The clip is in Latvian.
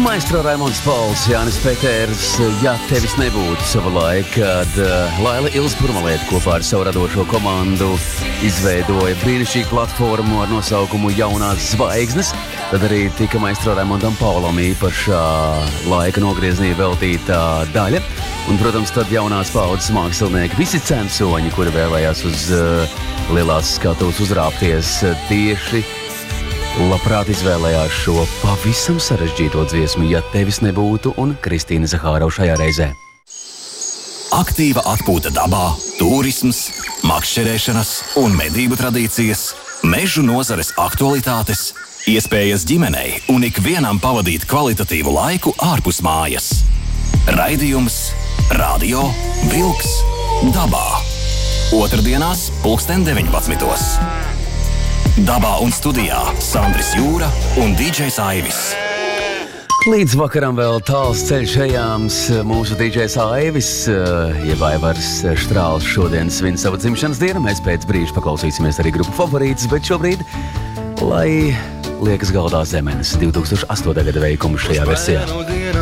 Maestro Raimonds Pauls, Jānis Peters, ja tevis nebūtu sava laika, kad Laila Ilzpurmalēta kopā ar savu radošo komandu izveidoja brīnišķīgu platformu ar nosaukumu Jaunās zvaigznes, tad arī tika Maestro Raimondam Paulam īpašā laika nogrieznī veltītā daļa. Un, protams, tad jaunās paudzes mākslinieki, visi censoņi, kuri vēlējās uz lielās skatuves uzrāpties tieši labprāt izvēlējās šo pavisam sarežģīto dziesmu, ja tevis nebūtu, un Kristīna Zahārova šajā reizē. Aktīva atpūta dabā, turisms, makšķerēšanas un medību tradīcijas, mežu nozares aktualitātes, iespējas ģimenei un ikvienam pavadīt kvalitatīvu laiku ārpus mājas. Raidījums Radio Vilks dabā. Otrdienās 19:00. Dabā un studijā Sandris Jūra un DJs Aivis. Līdz vakaram vēl tāls ceļš ejāms. Mūsu DJs Aivis, jeb Aivars Štrāls, šodien svin savu dzimšanas dienu. Mēs pēc brīža paklausīsimies arī grupu Favorītes, bet šobrīd, lai liekas galdā Zemenes 2008. gada veikumu šajā versijā.